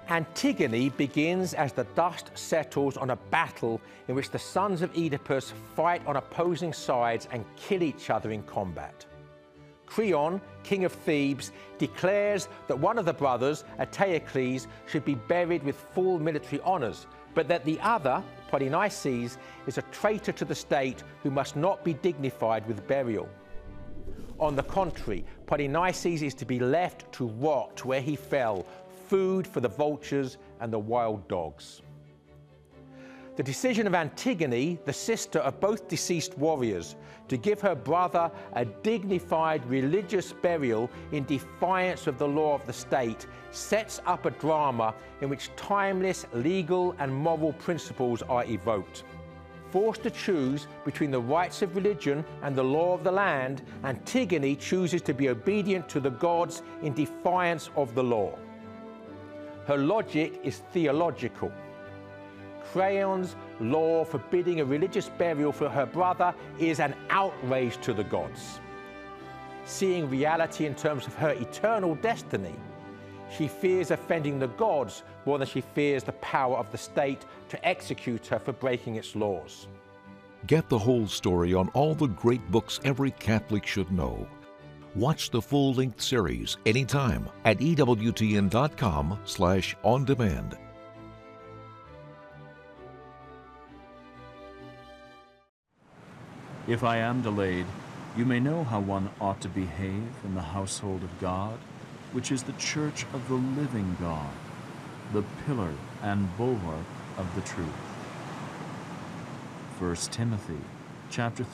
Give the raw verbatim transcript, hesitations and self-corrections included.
Antigone begins as the dust settles on a battle in which the sons of Oedipus fight on opposing sides and kill each other in combat. Creon, king of Thebes, declares that one of the brothers, Eteocles, should be buried with full military honours, but that the other, Polynices, is a traitor to the state who must not be dignified with burial. On the contrary, Polynices is to be left to rot where he fell, food for the vultures and the wild dogs. The decision of Antigone, the sister of both deceased warriors, to give her brother a dignified religious burial in defiance of the law of the state sets up a drama in which timeless legal and moral principles are evoked. Forced to choose between the rights of religion and the law of the land, Antigone chooses to be obedient to the gods in defiance of the law. Her logic is theological. Creon's law forbidding a religious burial for her brother is an outrage to the gods. Seeing reality in terms of her eternal destiny, she fears offending the gods more than she fears the power of the state to execute her for breaking its laws. Get the whole story on all the great books every Catholic should know. Watch the full-length series anytime at E W T N dot com slash on demand. If I am delayed, you may know how one ought to behave in the household of God, which is the church of the living God, the pillar and bulwark of the truth. First Timothy chapter